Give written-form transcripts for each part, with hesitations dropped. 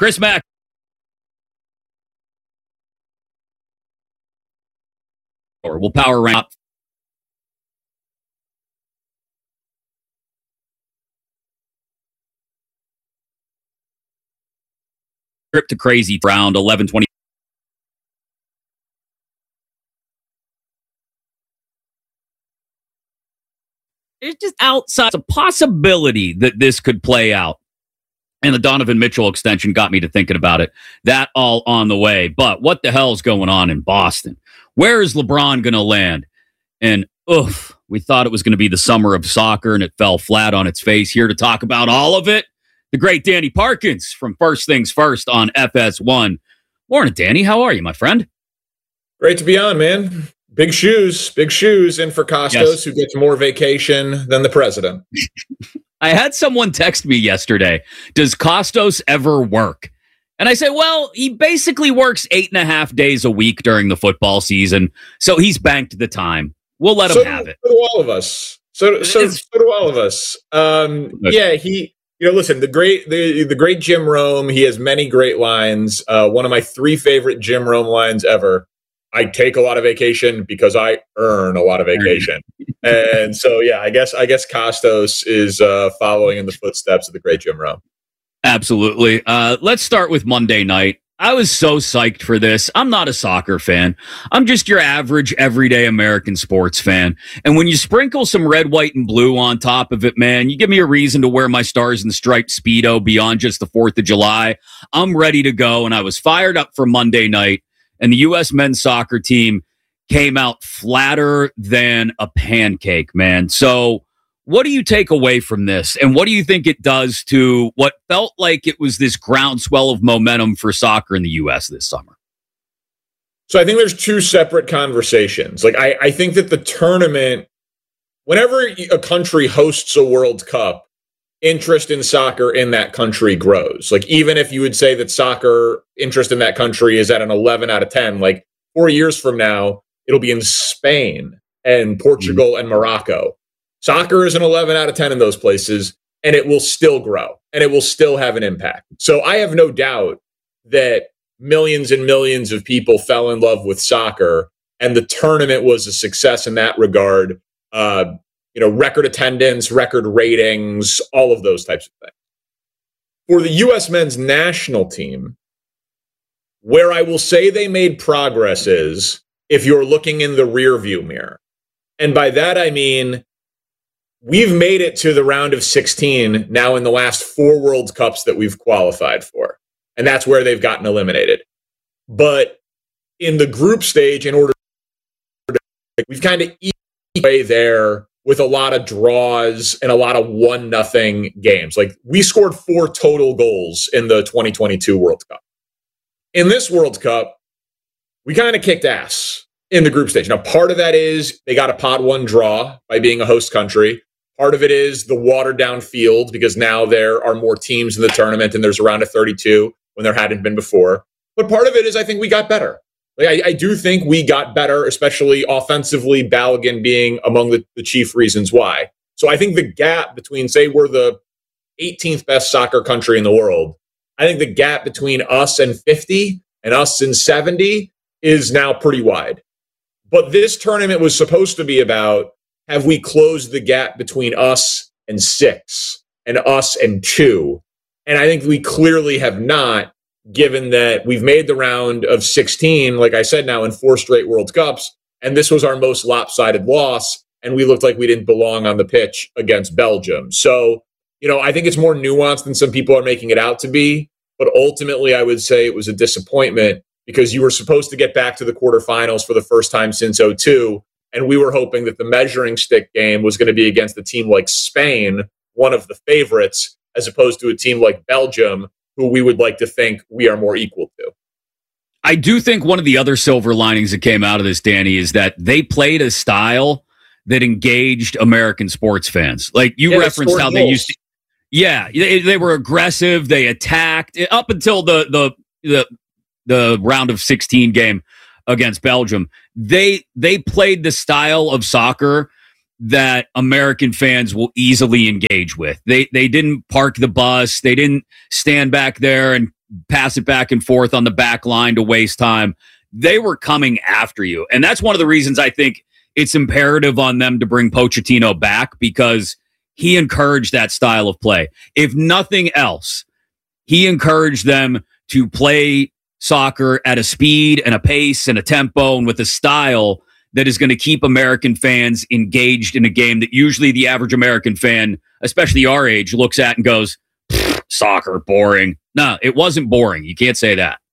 Chris Mack. We'll power rank up. Trip to crazy round 11:20. It's just outside. It's a possibility that this could play out. And the Donovan Mitchell extension got me to thinking about it. That all on the way. But what the hell's going on in Boston? Where is LeBron going to land? And we thought it was going to be the summer of soccer, and it fell flat on its face. Here to talk about all of it, the great Danny Parkins from First Things First on FS1. Morning, Danny. How are you, my friend? Great to be on, man. Big shoes. And for Costos, yes, who gets more vacation than the president. I had someone text me yesterday, does Costos ever work? And I said, well, he basically works 8.5 days a week during the football season, so he's banked the time. We'll let him have it. So do all of us. So do all of us. Yeah, listen, the great Jim Rome, he has many great lines. One of my 3 favorite Jim Rome lines ever: I take a lot of vacation because I earn a lot of vacation. And so, yeah, I guess Costos is following in the footsteps of the great Jim Rome. Absolutely. Let's start with Monday night. I was so psyched for this. I'm not a soccer fan. I'm just your average, everyday American sports fan. And when you sprinkle some red, white, and blue on top of it, man, you give me a reason to wear my Stars and Striped Speedo beyond just the 4th of July. I'm ready to go, and I was fired up for Monday night. And the U.S. men's soccer team came out flatter than a pancake, man. So what do you take away from this? And what do you think it does to what felt like it was this groundswell of momentum for soccer in the U.S. this summer? So I think there's 2 separate conversations. Like, I think that the tournament, whenever a country hosts a World Cup, interest in soccer in that country grows. Like, even if you would say that soccer interest in that country is at an 11 out of 10, like 4 years from now, it'll be in Spain and Portugal and Morocco. Soccer is an 11 out of 10 in those places, and it will still grow, and it will still have an impact. So I have no doubt that millions and millions of people fell in love with soccer, and the tournament was a success in that regard. Record attendance, record ratings, all of those types of things. For the U.S. men's national team, where I will say they made progress is if you're looking in the rearview mirror. And by that, I mean, we've made it to the round of 16 now in the last 4 World Cups that we've qualified for. And that's where they've gotten eliminated. But in the group stage, in order to, we've kind of eaten away there with a lot of draws and a lot of 1-0 games. Like, we scored 4 total goals in the 2022 World Cup. In this World Cup, we kind of kicked ass in the group stage. Now, part of that is they got a pot 1 draw by being a host country. Part of it is the watered down field, because now there are more teams in the tournament and there's a round of 32 when there hadn't been before. But part of it is I think we got better. Like, I do think we got better, especially offensively, Balogun being among the chief reasons why. So I think the gap between, say, we're the 18th best soccer country in the world, I think the gap between us and 50 and us and 70 is now pretty wide. But this tournament was supposed to be about, have we closed the gap between us and 6 and us and 2? And I think we clearly have not, given that we've made the round of 16, like I said, now in 4 straight World Cups, and this was our most lopsided loss, and we looked like we didn't belong on the pitch against Belgium. So, I think it's more nuanced than some people are making it out to be, but ultimately I would say it was a disappointment, because you were supposed to get back to the quarterfinals for the first time since 2002, and we were hoping that the measuring stick game was going to be against a team like Spain, one of the favorites, as opposed to a team like Belgium, who we would like to think we are more equal to. I do think one of the other silver linings that came out of this, Danny, is that they played a style that engaged American sports fans. Like, you referenced how they used to. Yeah, they were aggressive. They attacked up until the round of 16 game against Belgium. They played the style of soccer that American fans will easily engage with. They didn't park the bus. They didn't stand back there and pass it back and forth on the back line to waste time. They were coming after you. And that's one of the reasons I think it's imperative on them to bring Pochettino back, because he encouraged that style of play. If nothing else, he encouraged them to play soccer at a speed and a pace and a tempo and with a style that is going to keep American fans engaged in a game that usually the average American fan, especially our age, looks at and goes, soccer, boring. No, it wasn't boring. You can't say that.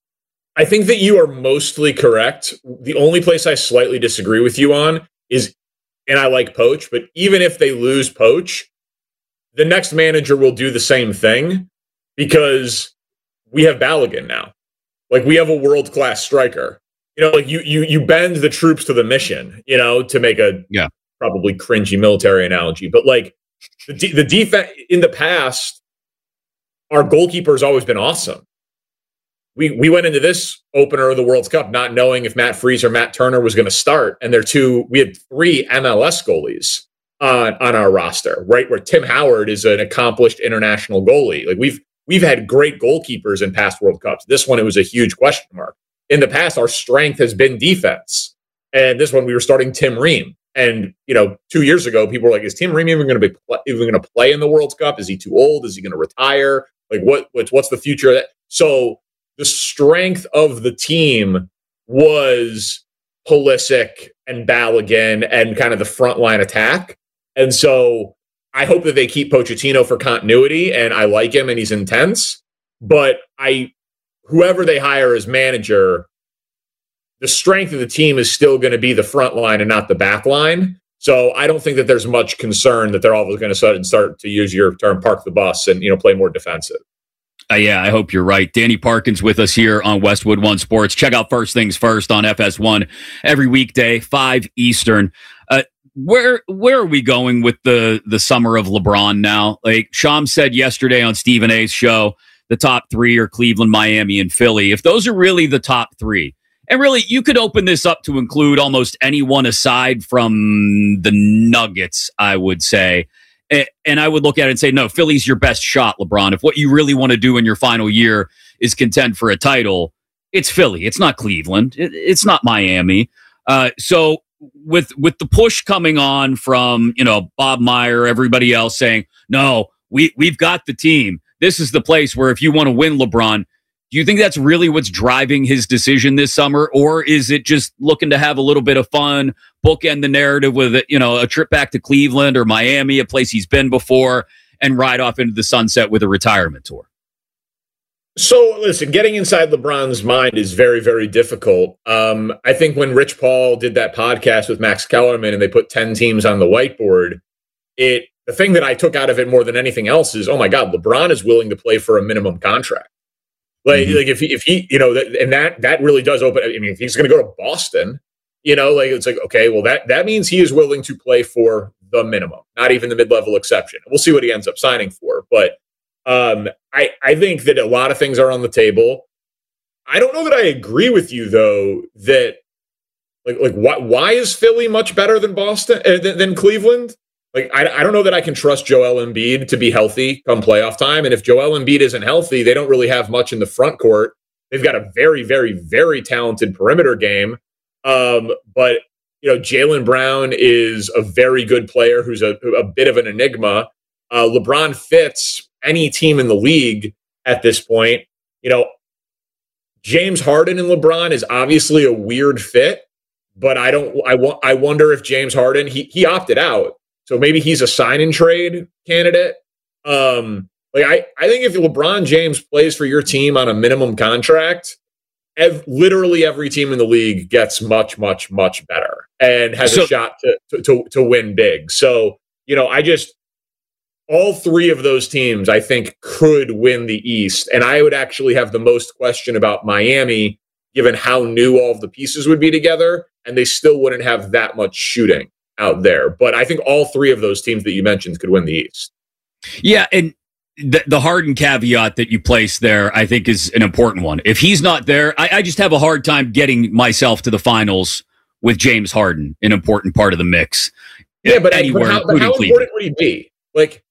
I think that you are mostly correct. The only place I slightly disagree with you on is, and I like Poach, but even if they lose Poach, the next manager will do the same thing because we have Balogun now. Like, we have a world-class striker. You know, like you bend the troops to the mission, you know, to make a probably cringy military analogy. But like the defense in the past, our goalkeeper has always been awesome. We went into this opener of the World Cup not knowing if Matt Freese or Matt Turner was going to start, and we had 3 MLS goalies on our roster, right? Where Tim Howard is an accomplished international goalie. Like, we've had great goalkeepers in past World Cups. This one, it was a huge question mark. In the past, our strength has been defense. And this one, we were starting Tim Ream. And, you know, 2 years ago, people were like, is Tim Ream even going to play in the World Cup? Is he too old? Is he going to retire? Like, what's the future of that? So the strength of the team was Pulisic and Balogun and kind of the frontline attack. And so I hope that they keep Pochettino for continuity, and I like him and he's intense. But whoever they hire as manager, the strength of the team is still going to be the front line and not the back line. So I don't think that there's much concern that they're all going to start to use your term, park the bus and, you know, play more defensive. Yeah, I hope you're right. Danny Parkins with us here on Westwood One Sports. Check out First Things First on FS1 every weekday, 5 Eastern. Where are we going with the summer of LeBron now? Like Sham said yesterday on Stephen A's show, the top 3 are Cleveland, Miami, and Philly. If those are really the top 3, and really you could open this up to include almost anyone aside from the Nuggets, I would say. And I would look at it and say, no, Philly's your best shot, LeBron. If what you really want to do in your final year is contend for a title, it's Philly. It's not Cleveland. It's not Miami. So with the push coming on from, you know, Bob Meyer, everybody else saying, no, we've got the team. This is the place where if you want to win, LeBron, do you think that's really what's driving his decision this summer? Or is it just looking to have a little bit of fun, bookend the narrative with, you know, a trip back to Cleveland or Miami, a place he's been before, and ride off into the sunset with a retirement tour? So, listen, getting inside LeBron's mind is very, very difficult. I think when Rich Paul did that podcast with Max Kellerman and they put 10 teams on the whiteboard, the thing that I took out of it more than anything else is, oh my God, LeBron is willing to play for a minimum contract. Like if he, you know, that really does open. I mean, if he's going to go to Boston, you know, like it's like, okay, well that means he is willing to play for the minimum, not even the mid-level exception. We'll see what he ends up signing for, but I think that a lot of things are on the table. I don't know that I agree with you though that like why is Philly much better than Boston than Cleveland? Like, I don't know that I can trust Joel Embiid to be healthy come playoff time. And if Joel Embiid isn't healthy, they don't really have much in the front court. They've got a very, very, very talented perimeter game. But, you know, Jaylen Brown is a very good player who's a bit of an enigma. LeBron fits any team in the league at this point. You know, James Harden and LeBron is obviously a weird fit, but I wonder if James Harden, he opted out. So maybe he's a sign and trade candidate. Like I think if LeBron James plays for your team on a minimum contract, literally every team in the league gets much, much, much better and has a shot to win big. So, you know, all 3 of those teams, I think, could win the East. And I would actually have the most question about Miami, given how new all of the pieces would be together, and they still wouldn't have that much shooting out there. But I think all 3 of those teams that you mentioned could win the East. Yeah, and the Harden caveat that you place there, I think, is an important one. If he's not there, I just have a hard time getting myself to the finals with James Harden, an important part of the mix. Yeah, but how important would he be? Like,